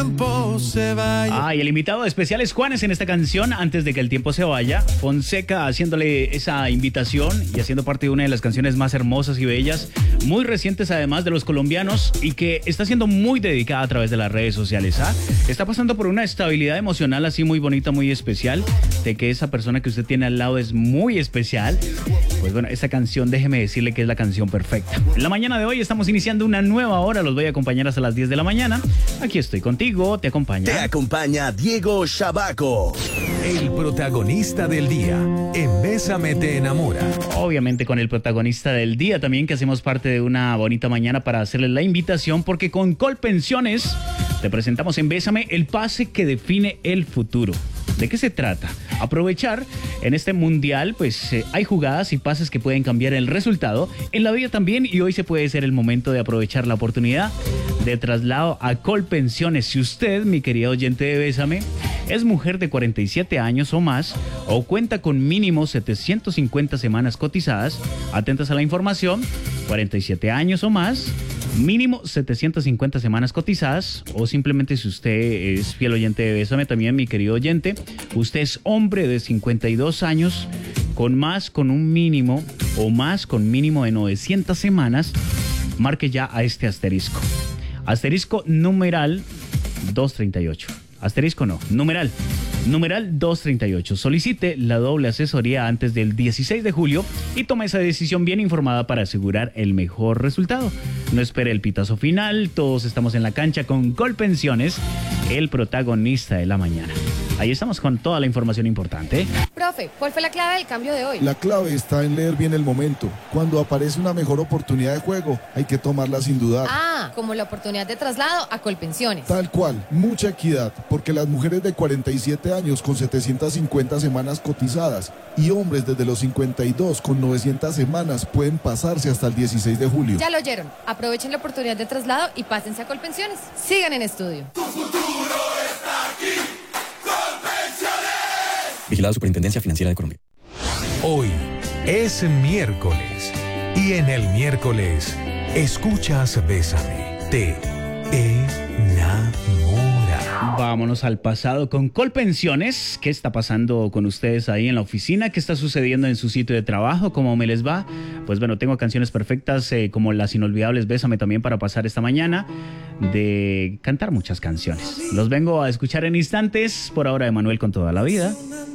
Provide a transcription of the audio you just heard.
Y el invitado especial es Juanes en esta canción, Antes de que el tiempo se vaya. Fonseca haciéndole esa invitación y haciendo parte de una de las canciones más hermosas y bellas, muy recientes además de los colombianos, y que está siendo muy dedicada a través de las redes sociales. Está pasando por una estabilidad emocional así muy bonita, muy especial, de que esa persona que usted tiene al lado es muy especial. Pues bueno, esta canción, déjeme decirle que es la canción perfecta. En la mañana de hoy estamos iniciando una nueva hora, los voy a acompañar hasta las 10 de la mañana. Aquí estoy contigo, te acompaña. Te acompaña Diego Shabaco. El protagonista del día en Bésame te enamora. Obviamente con el protagonista del día también, que hacemos parte de una bonita mañana para hacerle la invitación, porque con Colpensiones te presentamos en Bésame el pase que define el futuro. ¿De qué se trata? Aprovechar en este mundial, pues hay jugadas y pases que pueden cambiar el resultado. En la vida también, y hoy se puede ser el momento de aprovechar la oportunidad de traslado a Colpensiones. Si usted, mi querido oyente de Bésame, es mujer de 47 años o más, o cuenta con mínimo 750 semanas cotizadas, atentas a la información, 47 años o más, mínimo 750 semanas cotizadas, o simplemente si usted es fiel oyente de Bésame también, mi querido oyente, usted es hombre de 52 años, con un mínimo o más con mínimo de 900 semanas, marque ya a este asterisco. Asterisco numeral 238. Asterisco no, numeral 238. Solicite la doble asesoría antes del 16 de julio y tome esa decisión bien informada para asegurar el mejor resultado. No espere el pitazo final, todos estamos en la cancha con Colpensiones, el protagonista de la mañana. Ahí estamos con toda la información importante. Profe, ¿cuál fue la clave del cambio de hoy? La clave está en leer bien el momento. Cuando aparece una mejor oportunidad de juego, hay que tomarla sin dudar. Como la oportunidad de traslado a Colpensiones. Tal cual, mucha equidad, porque las mujeres de 47 años con 750 semanas cotizadas y hombres desde los 52 con 900 semanas pueden pasarse hasta el 16 de julio. Ya lo oyeron, aprovechen la oportunidad de traslado y pásense a Colpensiones. Sigan en estudio. Tu futuro está aquí. Colpensiones. Vigilado Superintendencia Financiera de Colombia. Hoy es miércoles y en el miércoles escuchas Bésame, te enamora. Vámonos al pasado con Colpensiones. ¿Qué está pasando con ustedes ahí en la oficina? ¿Qué está sucediendo en su sitio de trabajo? ¿Cómo me les va? Pues bueno, tengo canciones perfectas como las inolvidables Bésame también para pasar esta mañana, de cantar muchas canciones. Los vengo a escuchar en instantes. Por ahora, Emanuel con toda la vida.